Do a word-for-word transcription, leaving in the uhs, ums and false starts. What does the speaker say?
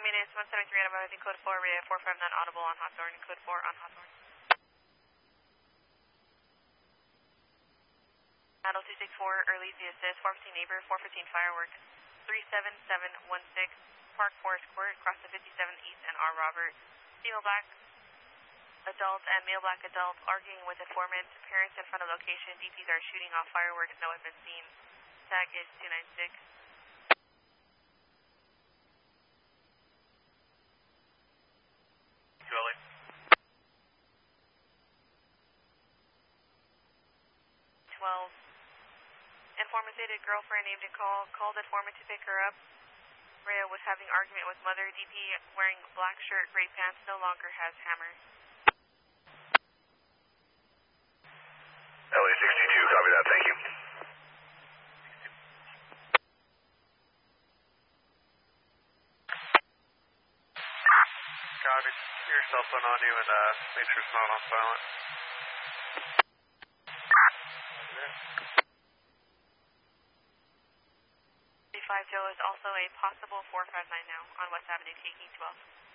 minutes, one seventy-three out of I think code four, radio four five nine audible on Hawthorne, code four on Hawthorne. Battle two six four, early Z assist, four fifteen neighbor, four fifteen fireworks, three seven seven one six, Park Forest Court, across the fifty-seven East and R. Robert. Female black adult and male black adult arguing with informant, parents in front of location, D Ps are shooting off fireworks, no one been seen. Tag is two nine six. Dwelling. twelve. Informant stated girlfriend named in call, called informant to pick her up. Rhea was having argument with mother. D P wearing black shirt, gray pants, no longer has hammer. L A sixty-two, copy that, thank you. Copy. Your cell phone on you and uh, make sure it's not on silent. three five Joe is also a possible four five nine now on West Avenue, taking twelve.